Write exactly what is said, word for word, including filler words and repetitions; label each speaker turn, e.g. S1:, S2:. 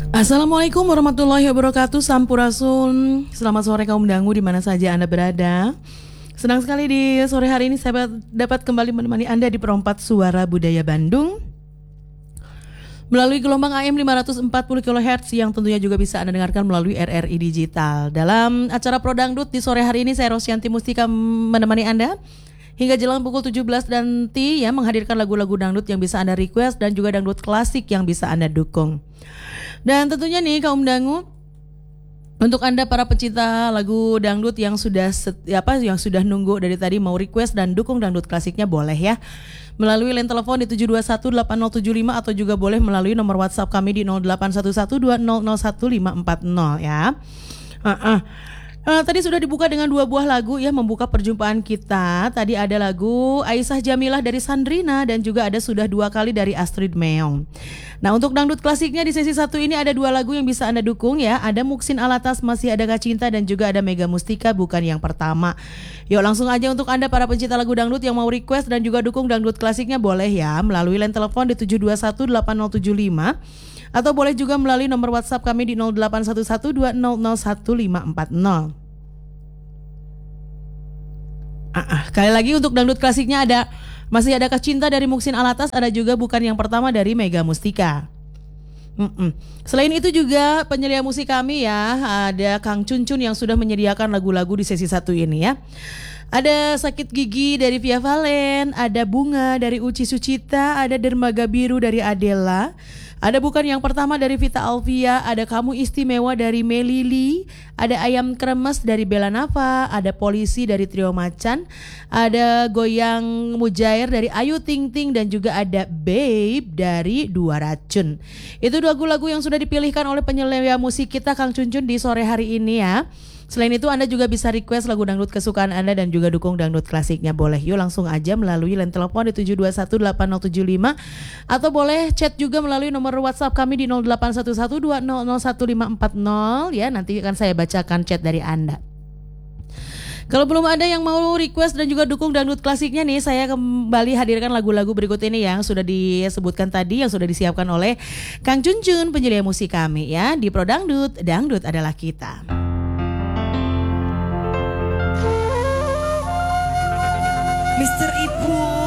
S1: Assalamualaikum warahmatullahi wabarakatuh. Sampurasun. Selamat sore kaum dangu di mana saja Anda berada. Senang sekali di sore hari ini saya dapat kembali menemani Anda di Perompat Suara Budaya Bandung melalui gelombang A M lima ratus empat puluh kilohertz yang tentunya juga bisa Anda dengarkan melalui R R I Digital. Dalam acara Pro Dangdut di sore hari ini saya Rosyanti Mustika menemani Anda hingga jelang pukul tujuh belas nanti ya, menghadirkan lagu-lagu dangdut yang bisa Anda request dan juga dangdut klasik yang bisa Anda dukung. Dan tentunya nih kaum dangu, untuk Anda para pecinta lagu dangdut yang sudah set, apa yang sudah nunggu dari tadi mau request dan dukung dangdut klasiknya, boleh ya melalui line telepon di tujuh dua satu delapan nol tujuh lima atau juga boleh melalui nomor WhatsApp kami di nol delapan satu satu dua nol nol satu lima empat nol ya. Uh-uh. Uh, tadi sudah dibuka dengan dua buah lagu ya, membuka perjumpaan kita. Tadi ada lagu Aisyah Jamilah dari Sandrina dan juga ada Sudah Dua Kali dari Astrid Meong. Nah, untuk dangdut klasiknya di sesi satu ini ada dua lagu yang bisa Anda dukung ya. Ada Muksin Alatas Masih Adakah Cinta dan juga ada Mega Mustika Bukan Yang Pertama. Yuk langsung aja untuk Anda para pencinta lagu dangdut yang mau request dan juga dukung dangdut klasiknya, boleh ya melalui line telepon di tujuh dua satu delapan nol tujuh lima atau boleh juga melalui nomor WhatsApp kami di nol delapan satu satu dua nol nol satu lima empat nol. Ah, ah, kali lagi untuk dangdut klasiknya ada Masih Adakah Cinta dari Muksin Alatas, ada juga Bukan Yang Pertama dari Mega Mustika. Mm-mm. Selain itu juga penyelia musik kami ya, ada Kang Cuncun yang sudah menyediakan lagu-lagu di sesi satu ini ya. Ada Sakit Gigi dari Via Valen, ada Bunga dari Uci Sucita, ada Dermaga Biru dari Adela, ada Bukan Yang Pertama dari Vita Alvia, ada Kamu Istimewa dari Melili, ada Ayam Kremes dari Bella Nava, ada Polisi dari Trio Macan, ada Goyang Mujair dari Ayu Ting Ting dan juga ada Babe dari Dua Racun. Itu lagu-lagu yang sudah dipilihkan oleh penyelia musik kita Kang Cuncun di sore hari ini ya. Selain itu Anda juga bisa request lagu dangdut kesukaan Anda dan juga dukung dangdut klasiknya, boleh. Yuk langsung aja melalui line telepon di tujuh dua satu delapan nol tujuh lima atau boleh chat juga melalui nomor WhatsApp kami di nol delapan satu satu dua nol nol satu lima empat nol ya. Nanti akan saya bacakan chat dari Anda. Kalau belum ada yang mau request dan juga dukung dangdut klasiknya nih, saya kembali hadirkan lagu-lagu berikut ini yang sudah disebutkan tadi, yang sudah disiapkan oleh Kang Cuncun penyelia musik kami ya di Pro Dangdut. Dangdut adalah kita.
S2: Mister Ibu